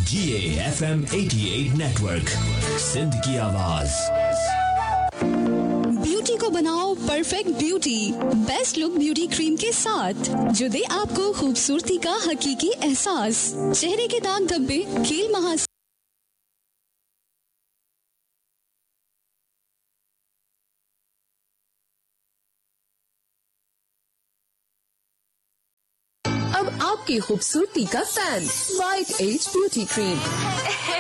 GAFM 88 network, Sindh की आवाज। Beauty को बनाओ perfect beauty, best look beauty cream के साथ जो दे आपको खूबसूरती का हकीकी एहसास। चेहरे के दाग धब्बे, कील महासे अब आपकी खूबसूरती का fan, white as beauty cream.